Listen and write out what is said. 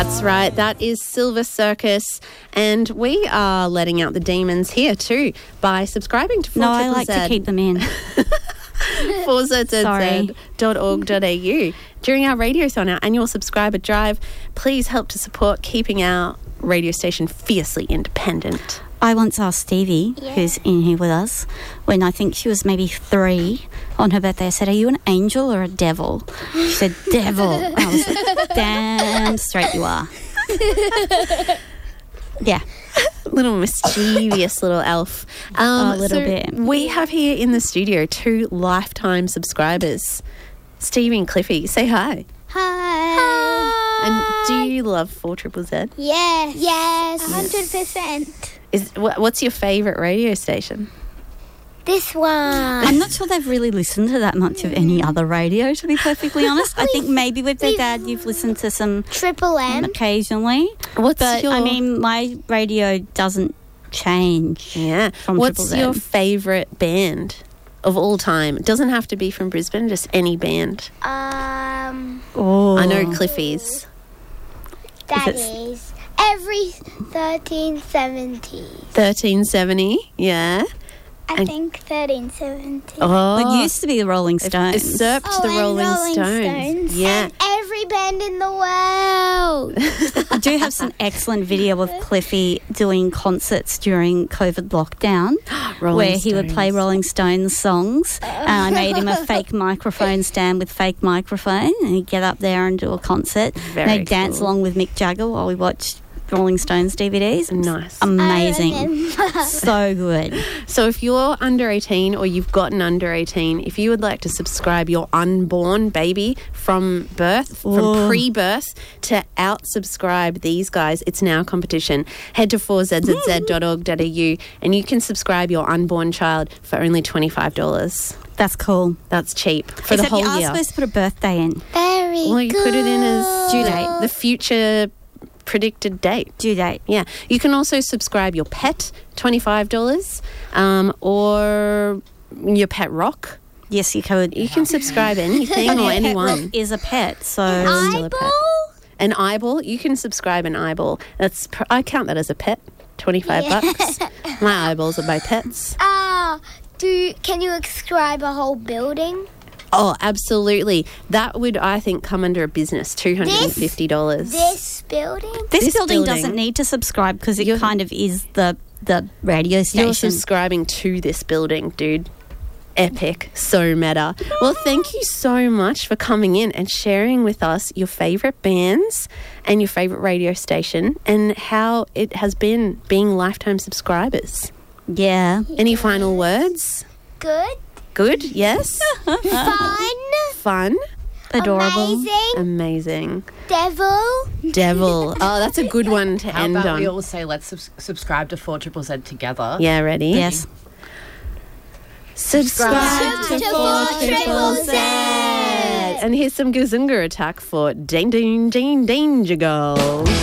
That's right. That is Silver Circus. And we are letting out the demons here too by subscribing to 4ZZZ. No, I like to keep them in. 4ZZZ.org.au. During our radiothon, our annual subscriber drive, please help to support keeping our radio station fiercely independent. I once asked Stevie, who's in here with us, when I think she was maybe 3 on her birthday, I said, "Are you an angel or a devil?" She said, "Devil." I was like, damn straight you are. Yeah. Little mischievous little elf. A little bit. We have here in the studio 2 lifetime subscribers. Stevie and Cliffy, say hi. Hi. And do you love 4ZZZ? Yes. Yes. 100%. What's your favourite radio station? This one. I'm not sure they've really listened to that much of any other radio, to be perfectly honest. I think maybe with their dad you've listened to some Triple M occasionally. My radio doesn't change. Yeah. From What's Triple your Z. favourite band of all time? It doesn't have to be from Brisbane, just any band. Oh. I know Cliffy's. That is every 1370. 1370, yeah. I think 1370. Oh, It used to be the Rolling Stones. Usurped the and Rolling Stones. Yeah. And every band in the world. I do have some excellent video of Cliffy doing concerts during COVID lockdown where he would play Rolling Stones songs. And I made him a fake microphone stand with fake microphone, and he'd get up there and do a concert. Very and he'd dance cool. along with Mick Jagger while we watched Rolling Stones DVDs. Nice. Amazing. So good. So if you're under 18 or you've got an under 18, if you would like to subscribe your unborn baby from birth, from pre-birth, to out-subscribe these guys, it's now a competition. Head to 4ZZZ.org.au and you can subscribe your unborn child for only $25. That's cool. That's cheap for the Except whole you are year. supposed to put a birthday in. Very Well, you put it in as Due date. the future predicted date. Due date. Yeah. You can also subscribe your pet, $25, or your pet rock. Yes, you could. You can subscribe anything or anyone. Is a pet, so Still a pet. An eyeball, you can subscribe an eyeball. I count that as a pet. $25. My eyeballs are my pets. Can you subscribe a whole building? Oh, absolutely. That would, I think, come under a business, $250. This building? This building building. doesn't need to subscribe because it kind of is the radio station. You're subscribing to this building, dude. Epic. So meta. Well, thank you so much for coming in and sharing with us your favourite bands and your favourite radio station and how it has been being lifetime subscribers. Yeah. Any final words? Good. Good, yes. Fun. Adorable. Amazing. Amazing. Devil. Oh, that's a good one to How end about on. we all say let's subscribe to 4ZZZ together? Yeah, ready? Yes. Subscribe to 4ZZZ. And here's some Gazunga attack for Danger Girl.